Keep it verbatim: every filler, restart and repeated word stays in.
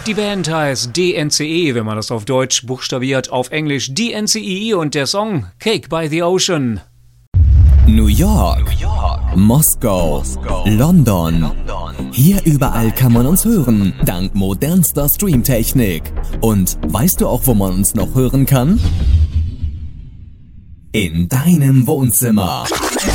Die Band heißt D N C E, wenn man das auf Deutsch buchstabiert, auf Englisch D N C E und der Song Cake by the Ocean. New York, New York. Moskau, Moskau. London. London. Hier überall kann man uns hören, dank modernster Streamtechnik. Und weißt du auch, wo man uns noch hören kann? In deinem Wohnzimmer.